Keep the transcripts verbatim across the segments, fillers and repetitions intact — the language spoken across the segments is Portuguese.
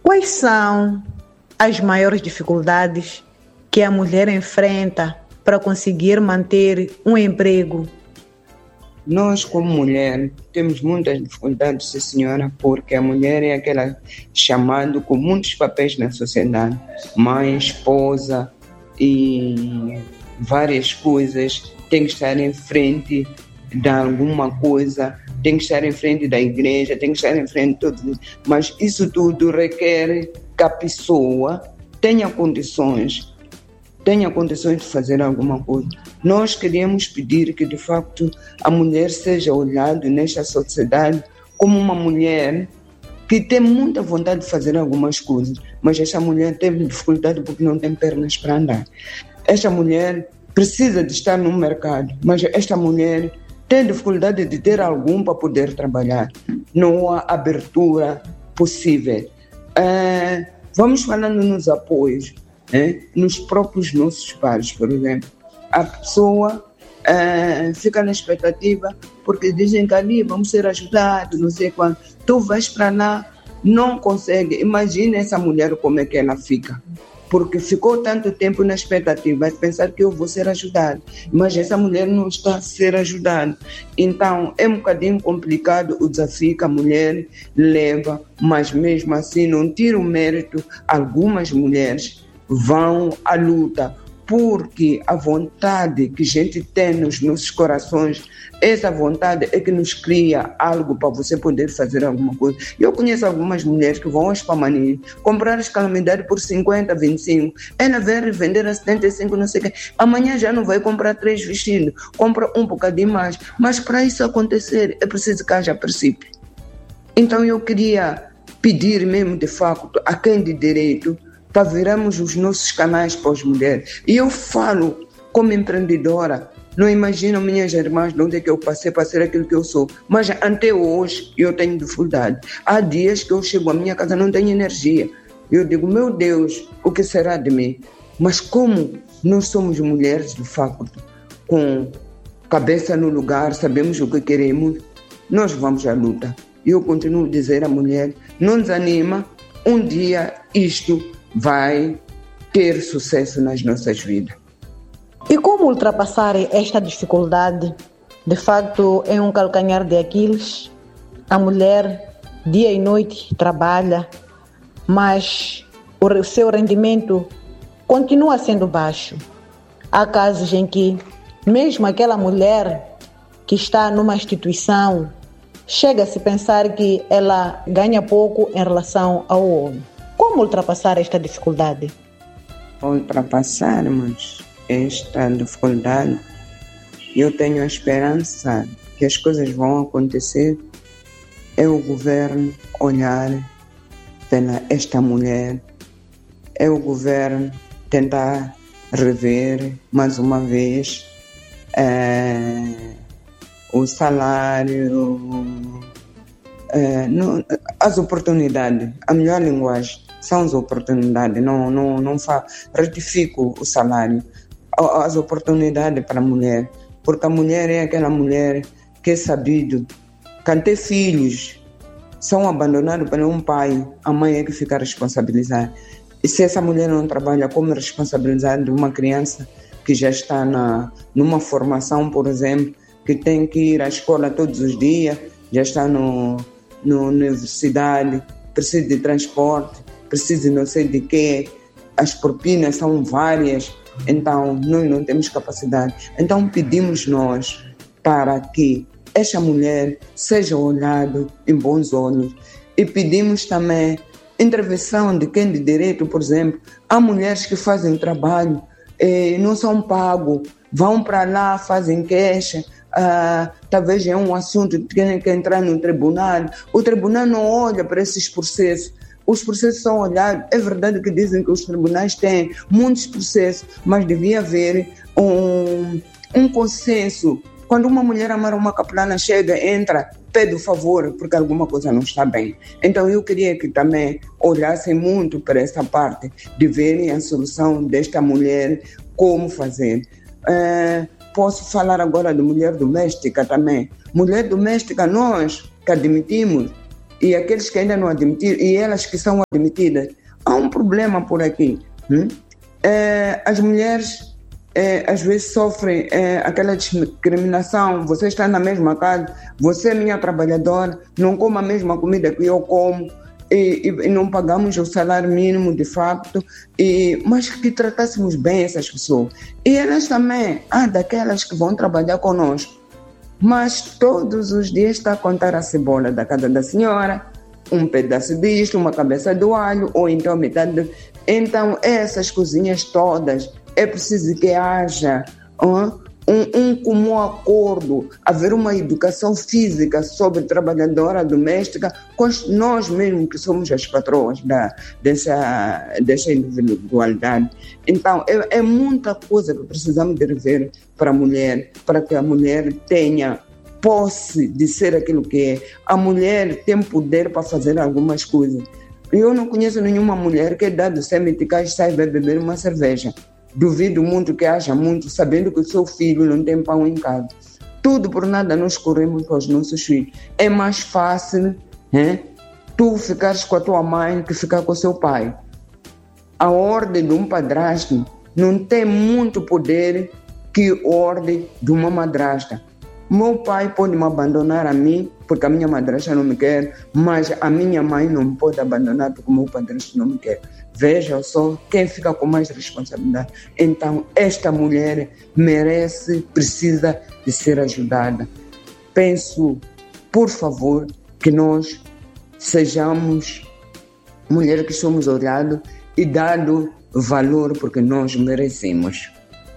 Quais são as maiores dificuldades que a mulher enfrenta para conseguir manter um emprego? Nós, como mulher, temos muitas dificuldades, sim, senhora, porque a mulher é aquela chamada com muitos papéis na sociedade, mãe, esposa e várias coisas, tem que estar em frente de alguma coisa, tem que estar em frente da igreja, tem que estar em frente de tudo. Mas isso tudo requer que a pessoa tenha condições, tenha condições de fazer alguma coisa. Nós queríamos pedir que, de facto, a mulher seja olhada nesta sociedade como uma mulher que tem muita vontade de fazer algumas coisas, mas esta mulher teve dificuldade porque não tem pernas para andar. Esta mulher precisa de estar no mercado, mas esta mulher tem dificuldade de ter algum para poder trabalhar. Não há abertura possível. É, vamos falando nos apoios, é, nos próprios nossos pares, por exemplo. A pessoa é, fica na expectativa porque dizem que ali vamos ser ajudados, não sei quando. Tu vais para lá, não consegue. Imagina essa mulher como é que ela fica. Porque ficou tanto tempo na expectativa de pensar que eu vou ser ajudada, mas essa mulher não está a ser ajudada. Então é um bocadinho complicado o desafio que a mulher leva, mas mesmo assim não tira o mérito. Algumas mulheres vão à luta, porque a vontade que a gente tem nos nossos corações, essa vontade é que nos cria algo para você poder fazer alguma coisa. Eu conheço algumas mulheres que vão ao Spamani comprar as calamidades por cinquenta, vinte e cinco, ela vem vender a setenta e cinco, não sei o quê. Amanhã já não vai comprar três vestidos, compra um bocadinho mais. Mas para isso acontecer é preciso que haja princípio. Então eu queria pedir mesmo de facto a quem de direito para virarmos os nossos canais para as mulheres. E eu falo como empreendedora, não imagino minhas irmãs de onde é que eu passei para ser aquilo que eu sou, mas até hoje eu tenho dificuldade. Há dias que eu chego à minha casa e não tenho energia. Eu digo, meu Deus, o que será de mim? Mas como nós somos mulheres, de facto, com cabeça no lugar, sabemos o que queremos, nós vamos à luta. E eu continuo a dizer à mulher, não desanima, um dia isto vai ter sucesso nas nossas vidas. E como ultrapassar esta dificuldade? De facto, é um calcanhar de Aquiles. A mulher, dia e noite, trabalha, mas o seu rendimento continua sendo baixo. Há casos em que, mesmo aquela mulher que está numa instituição, chega-se a pensar que ela ganha pouco em relação ao homem. Como ultrapassar esta dificuldade? Ultrapassarmos esta dificuldade, eu tenho a esperança que as coisas vão acontecer, é o governo olhar pela esta mulher, é o governo tentar rever mais uma vez é, o salário, é, não, as oportunidades, a melhor linguagem são as oportunidades, não, não, não fa, retifico o salário, as oportunidades para a mulher, porque a mulher é aquela mulher que é sabido, quando tem filhos, são abandonados por um pai, a mãe é que fica responsabilizada. E se essa mulher não trabalha, como responsabilizar de uma criança que já está na, numa formação, por exemplo, que tem que ir à escola todos os dias, já está no, no universidade, precisa de transporte, precisa de não sei de quê, as propinas são várias, então nós não temos capacidade. Então pedimos nós para que esta mulher seja olhada em bons olhos e pedimos também intervenção de quem de direito, por exemplo. Há mulheres que fazem trabalho, eh, não são pagos, vão para lá, fazem queixa, ah, talvez é um assunto que tem que entrar no tribunal. O tribunal não olha para esses processos. Os processos são olhados. É verdade que dizem que os tribunais têm muitos processos, mas devia haver um, um consenso. Quando uma mulher amara uma capelana chega, entra, pede o favor, porque alguma coisa não está bem. Então eu queria que também olhassem muito para essa parte, de verem a solução desta mulher, como fazer. É, posso falar agora de mulher doméstica também. Mulher doméstica, nós que admitimos e aqueles que ainda não admitiram, e elas que são admitidas, há um problema por aqui. Hum? É, as mulheres é, às vezes sofrem é, aquela discriminação. Você está na mesma casa, você é minha trabalhadora, não come a mesma comida que eu como, e, e, e não pagamos o salário mínimo de facto, e, mas que tratássemos bem essas pessoas. E elas também, há daquelas que vão trabalhar conosco, mas todos os dias está a contar a cebola da casa da senhora, um pedaço disto, uma cabeça do alho, ou então metade do... Então, essas cozinhas todas, é preciso que haja uh, um, um comum acordo, haver uma educação física sobre trabalhadora doméstica, com nós mesmos que somos as patroas da, dessa, dessa individualidade. Então, é, é muita coisa que precisamos de rever para a mulher, para que a mulher tenha posse de ser aquilo que é. A mulher tem poder para fazer algumas coisas. Eu não conheço nenhuma mulher que, dado semi-eficaz, saiba beber uma cerveja. Duvido muito que haja muito, sabendo que o seu filho não tem pão em casa. Tudo por nada nós corremos para os nossos filhos. É mais fácil hein, tu ficares com a tua mãe que ficar com o seu pai. A ordem de um padrasto não tem muito poder que a ordem de uma madrasta. Meu pai pode me abandonar a mim, porque a minha madrasta não me quer, mas a minha mãe não me pode abandonar porque o meu padrasto não me quer. Veja só quem fica com mais responsabilidade. Então, esta mulher merece, precisa de ser ajudada. Penso, por favor, que nós sejamos mulheres que somos olhadas e dado valor porque nós merecemos.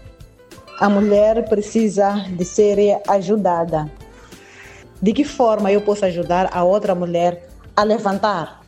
A mulher precisa de ser ajudada. De que forma eu posso ajudar a outra mulher a levantar?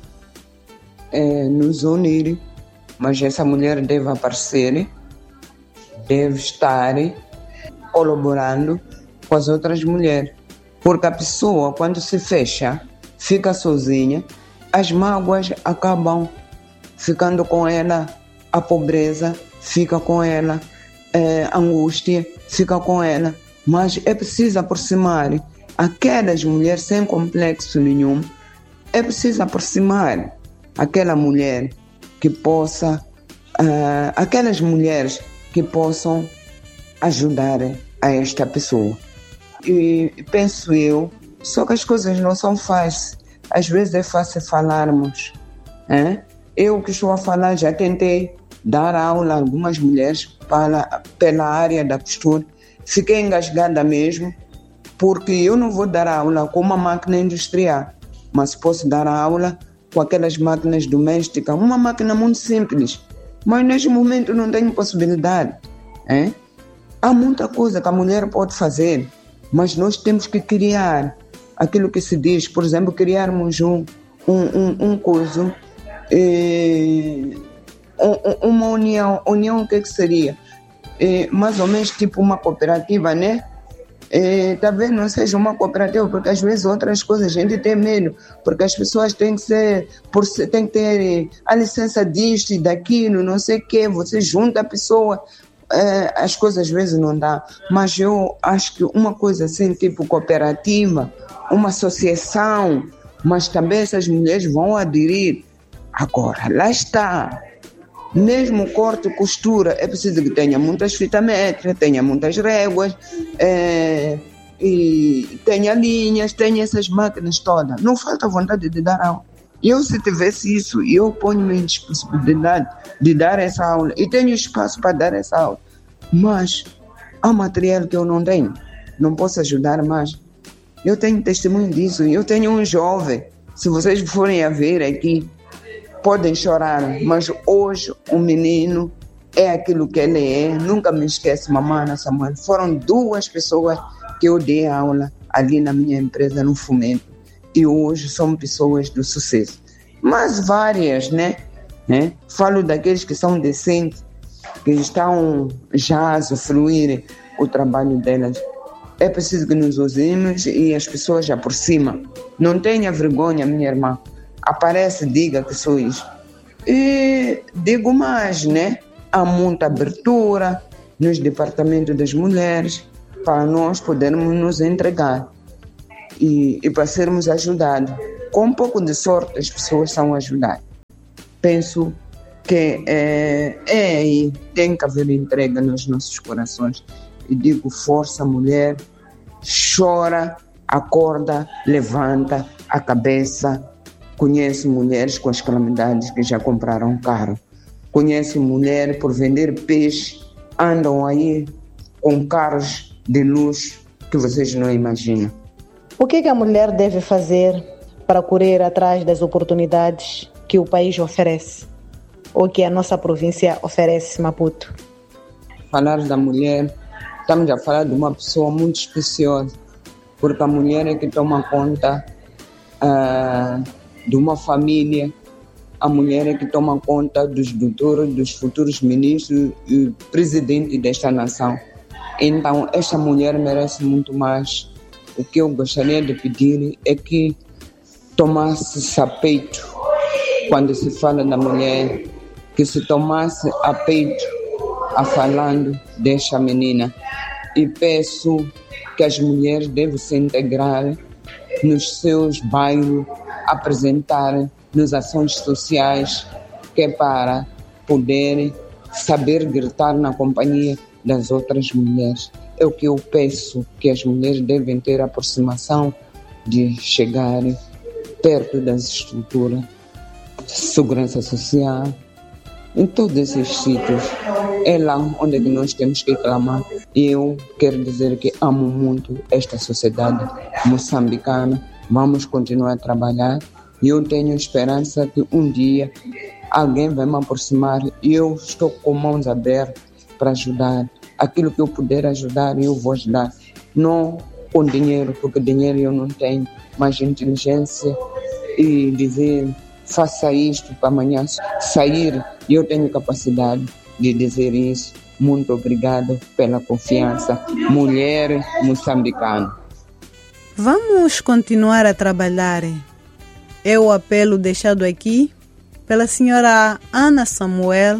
É, nos unir, mas essa mulher deve aparecer, deve estar colaborando com as outras mulheres. Porque a pessoa, quando se fecha, fica sozinha, as mágoas acabam ficando com ela, a pobreza fica com ela, É, angústia fica com ela, mas é preciso aproximar aquelas mulheres sem complexo nenhum, é preciso aproximar aquela mulher que possa, uh, aquelas mulheres que possam ajudar a esta pessoa. E penso eu, só que as coisas não são fáceis, às vezes é fácil falarmos. Hein? Eu que estou a falar já tentei dar aula a algumas mulheres para, pela área da costura. Fiquei engasgada mesmo, porque eu não vou dar aula com uma máquina industrial, mas posso dar aula com aquelas máquinas domésticas, uma máquina muito simples, mas neste momento não tenho possibilidade. Hein? Há muita coisa que a mulher pode fazer, mas nós temos que criar aquilo que se diz, por exemplo, criarmos um, um, um, um coisa... Eh, uma união, união o que, que seria? É, mais ou menos tipo uma cooperativa, né? É, talvez não seja uma cooperativa, porque às vezes outras coisas a gente tem medo, porque as pessoas têm que ser, por ser, têm que ter a licença disto e daquilo, não sei o quê, você junta a pessoa, é, as coisas às vezes não dá, mas eu acho que uma coisa assim, tipo cooperativa, uma associação, mas também essas mulheres vão aderir. Agora, lá está. Mesmo corte e costura, é preciso que tenha muitas fitas métricas, tenha muitas réguas, é, e tenha linhas, tenha essas máquinas todas. Não falta vontade de dar aula. Eu, se tivesse isso, eu ponho-me em disponibilidade de dar essa aula. E tenho espaço para dar essa aula. Mas há material que eu não tenho. Não posso ajudar mais. Eu tenho testemunho disso. Eu tenho um jovem. Se vocês forem a ver aqui, podem chorar, mas hoje o menino é aquilo que ele é. Nunca me esqueço, mamãe, Samuel. Foram duas pessoas que eu dei aula ali na minha empresa, no Fomento. E hoje são pessoas do sucesso. Mas várias, né? né? Falo daqueles que são decentes, que estão já a usufruir o trabalho delas. É preciso que nos usemos e as pessoas aproximam. Não tenha vergonha, minha irmã. Aparece, diga que sou isso. E digo mais, né? Há muita abertura nos departamentos das mulheres para nós podermos nos entregar e, e para sermos ajudados. com um pouco de sorte as pessoas são ajudadas. Penso que é, é aí, tem que haver entrega nos nossos corações. E digo, força mulher, chora, acorda, levanta a cabeça. Conheço mulheres com as calamidades que já compraram carro. Conheço mulheres por vender peixe, andam aí com carros de luxo que vocês não imaginam. O que, que a mulher deve fazer para correr atrás das oportunidades que o país oferece, ou que a nossa província oferece, Maputo? Falar da mulher, estamos a falar de uma pessoa muito especiosa, porque a mulher é que toma conta uh, de uma família, a mulher é que toma conta dos doutores, dos futuros ministros e presidente desta nação. Então, esta mulher merece muito mais. O que eu gostaria de pedir é que tomasse a peito, quando se fala da mulher, que se tomasse a peito a falando desta menina. E peço que as mulheres devem se integrar nos seus bairros, apresentar nas ações sociais, que é para poderem saber gritar na companhia das outras mulheres. É o que eu peço, que as mulheres devem ter a aproximação de chegarem perto das estruturas de segurança social, em todos esses sítios. É lá onde nós temos que clamar. E eu quero dizer que amo muito esta sociedade moçambicana. Vamos continuar a trabalhar. E eu tenho esperança que um dia alguém vai me aproximar e eu estou com mãos abertas para ajudar. Aquilo que eu puder ajudar, eu vou ajudar. Não com dinheiro, porque dinheiro eu não tenho, mas inteligência e dizer, faça isto para amanhã sair. E eu tenho capacidade de dizer isso. Muito obrigado pela confiança. Mulher moçambicana. Vamos continuar a trabalhar. É o apelo deixado aqui pela senhora Ana Samuel,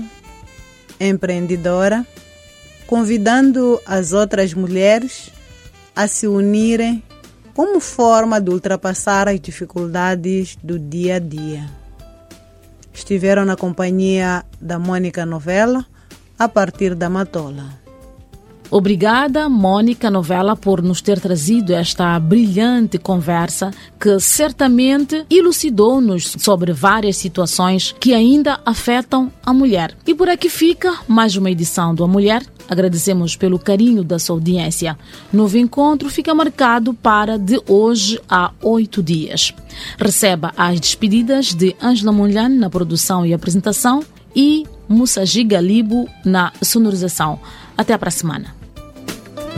empreendedora, convidando as outras mulheres a se unirem como forma de ultrapassar as dificuldades do dia a dia. Estiveram na companhia da Mônica Novella, a partir da Matola. Obrigada, Mônica Novella, por nos ter trazido esta brilhante conversa que certamente elucidou-nos sobre várias situações que ainda afetam a mulher. E por aqui fica mais uma edição do A Mulher. Agradecemos pelo carinho da sua audiência. Novo encontro fica marcado para de hoje a oito dias. Receba as despedidas de Ângela Munhan na produção e apresentação e Mussa Gigalibo na sonorização. Até para a semana.